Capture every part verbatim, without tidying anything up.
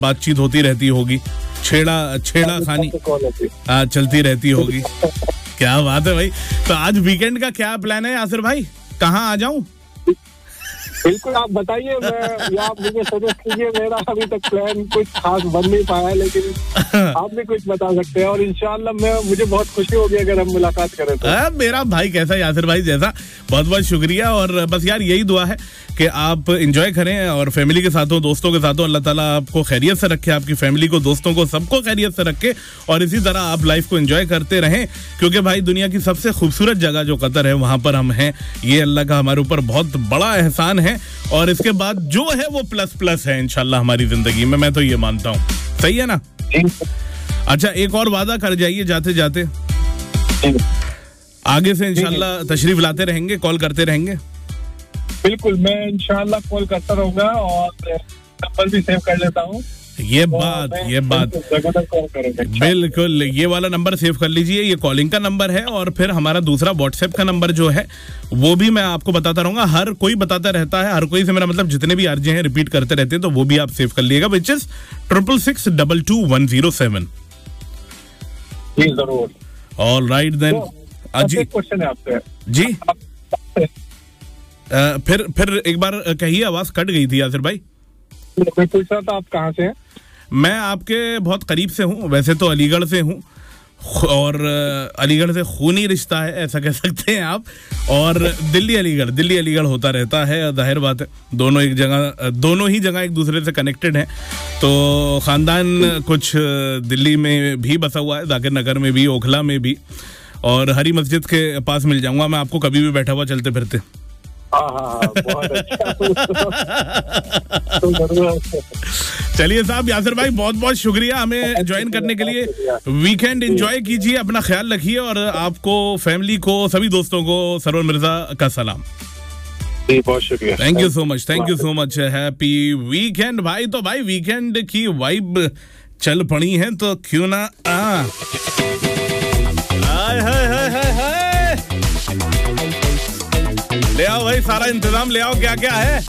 बातचीत होती रहती होगी, छेड़ा छेड़ा खानी आ, चलती रहती होगी। क्या बात है भाई। तो आज वीकेंड का क्या प्लान है यासिर भाई, कहाँ आ जाऊं? बिल्कुल आप बताइए, मैं या आप मुझे सजेस्ट कीजिए। मेरा अभी तक प्लान कुछ खास बन नहीं पाया है, लेकिन आप भी कुछ बता सकते हैं और इंशाल्लाह मैं मुझे बहुत खुशी होगी अगर हम मुलाकात करें तो। आ, मेरा भाई कैसा, यासिर भाई जैसा, बहुत बहुत शुक्रिया। और बस यार यही दुआ है कि आप एंजॉय करें और फैमिली के साथ हो, दोस्तों के साथ हो। अल्लाह ताला आपको खैरियत से रखे, आपकी फैमिली को, दोस्तों को, सबको खैरियत से रखे और इसी तरह आप लाइफ को एंजॉय करते रहें, क्योंकि भाई दुनिया की सबसे खूबसूरत जगह जो कतर है वहां पर हम हैं। ये अल्लाह का हमारे ऊपर बहुत बड़ा एहसान है और इसके बाद जो है वो प्लस प्लस है इंशाल्लाह हमारी जिंदगी में, मैं तो ये मानता हूँ। सही है ना? अच्छा, एक और वादा कर जाइए जाते जाते, आगे से इंशाल्लाह तशरीफ लाते रहेंगे, कॉल करते रहेंगे। बिल्कुल, मैं इंशाल्लाह कॉल करता रहूंगा और नंबर भी सेव कर लेता हूँ। ये बात ये बात बिल्कुल, ये वाला नंबर सेव कर लीजिए, ये कॉलिंग का नंबर है। और फिर हमारा दूसरा व्हाट्सएप का नंबर जो है वो भी मैं आपको बताता रहूंगा, हर कोई बताता रहता है, हर कोई से मेरा मतलब जितने भी आरजे हैं रिपीट करते रहते हैं, तो वो भी आप सेव कर लीजिएगा, which is triple six double two one zero seven. जरूर। All right then. जी क्वेश्चन है आपसे जी। आ, फिर फिर एक बार कहिए, आवाज कट गई थी यासिर भाई। मैं पूछ रहा था आप कहाँ से हैं? मैं आपके बहुत करीब से हूँ, वैसे तो अलीगढ़ से हूँ और अलीगढ़ से खूनी रिश्ता है ऐसा कह सकते हैं आप। और दिल्ली अलीगढ़ दिल्ली अलीगढ़ होता रहता है, जाहिर बात है दोनों एक जगह, दोनों ही जगह एक दूसरे से कनेक्टेड हैं। तो खानदान कुछ दिल्ली में भी बसा हुआ है, जाकिर नगर में भी, ओखला में भी, और हरी मस्जिद के पास मिल जाऊंगा मैं आपको कभी भी बैठा हुआ चलते फिरते। चलिए साहब, यासिर भाई बहुत बहुत शुक्रिया हमें ज्वाइन करने के लिए। वीकेंड एंजॉय कीजिए, अपना ख्याल रखिए और आपको, फैमिली को, सभी दोस्तों को सरवर मिर्जा का सलाम। बहुत शुक्रिया, thank you so much, thank you so much. Happy weekend भाई। तो भाई वीकेंड की वाइब चल पड़ी है तो क्यों ना आ हाय हाय हाय हाय हाय ले आओ भाई, सारा इंतजाम ले आओ, क्या क्या है।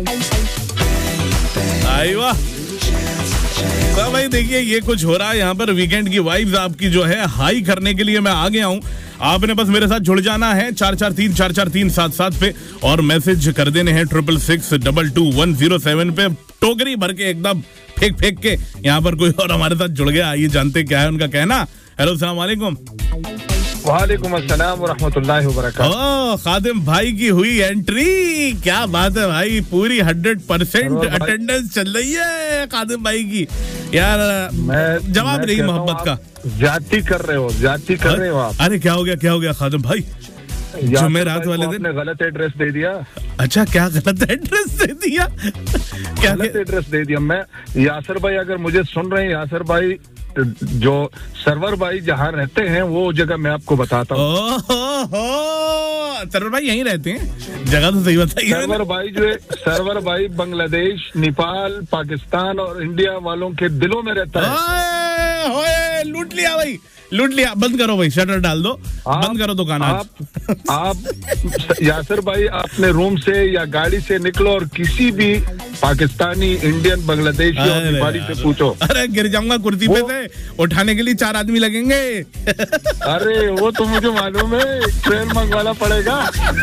आई वाह। तो भाई देखिए ये कुछ हो रहा है यहाँ पर, वीकेंड की वाइब्स आपकी जो है हाई करने के लिए मैं आ गया हूँ। आपने बस मेरे साथ जुड़ जाना है चार चार तीन चार चार तीन सात सात पे और मैसेज कर देने हैं triple six double two one zero seven पे, टोकरी भर के एकदम फेंक फेंक के। यहाँ पर कोई और हमारे साथ जुड़ गया, आइए जानते क्या है उनका कहना। हेलो, अस्सलाम वालेकुम। वालेकुम अस्सलाम व रहमतुल्लाहि व बरकातहू। ओह, खादिम भाई की हुई एंट्री, क्या बात है भाई, पूरी हंड्रेड परसेंट अटेंडेंस चल रही है खादिम भाई की। यार जवाब नहीं मोहब्बत का। जाती कर रहे हो, जाती कर रहे हो आप। अरे क्या हो गया, क्या हो गया खादिम भाई? जुमेरात वाले दिन गलत एड्रेस दे दिया। अच्छा, क्या गलत एड्रेस दे दिया? क्या गलत एड्रेस दे दिया मैं। यासिर भाई अगर मुझे सुन रहे हैं, यासिर भाई जो सरवर भाई जहाँ रहते हैं वो जगह मैं आपको बताता हूँ। सरवर भाई यहीं रहते हैं, जगह तो सही बताइए। सरवर भाई जो है, सरवर भाई बांग्लादेश, नेपाल, पाकिस्तान और इंडिया वालों के दिलों में रहता है। ओए, लूट लिया भाई, लूट लिया। बंद करो भाई, शटर डाल दो, बंद करो दुकान। आप, आप यासिर भाई अपने रूम से या गाड़ी से निकलो और किसी भी पाकिस्तानी, इंडियन, बांग्लादेशी और नेपाली से पूछो। अरे गिर जाऊंगा कुर्सी पे से, उठाने के लिए चार आदमी लगेंगे। अरे वो तो मुझे मालूम है, ट्रेन मंगवाना पड़ेगा।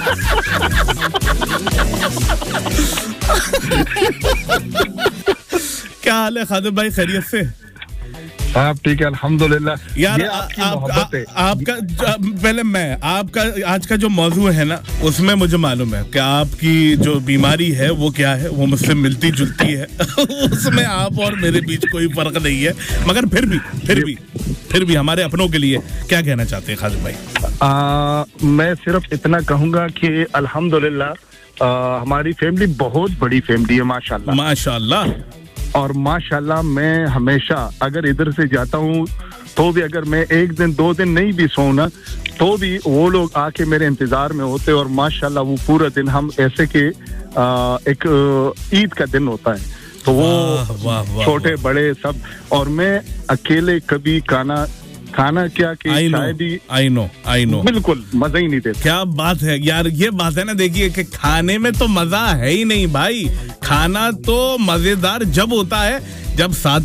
क्या हाल है खादिम भाई, खैरियत से? आप ठीक है अल्हम्दुलिल्लाह। यार आ, आ, आ, आपका पहले मैं आपका आज का जो मौजू है ना, उसमें मुझे मालूम है कि आपकी जो बीमारी है वो क्या है, वो मुझसे मिलती जुलती है। उसमें आप और मेरे बीच कोई फर्क नहीं है, मगर फिर भी फिर भी फिर भी हमारे अपनों के लिए क्या कहना चाहते हैं खादिम भाई? आ, मैं सिर्फ इतना कहूँगा कि अल्हम्दुलिल्लाह हमारी फैमिली बहुत बड़ी फैमिली है, माशाल्लाह माशाल्लाह। और माशाल्लाह मैं हमेशा अगर इधर से जाता हूँ तो भी अगर मैं एक दिन दो दिन नहीं भी सोऊं ना, तो भी वो लोग आके मेरे इंतजार में होते और माशाल्लाह वो पूरा दिन हम ऐसे के आ, एक ईद का दिन होता है तो वो छोटे बड़े सब, और मैं अकेले कभी खाना खाना क्या कि शायद ही आई नो आई नो बिल्कुल मजा ही नहीं देता। क्या बात है यार, ये बात है ना, देखिए कि खाने में तो मजा है ही नहीं भाई। खाना तो मजेदार जब होता है जब साथ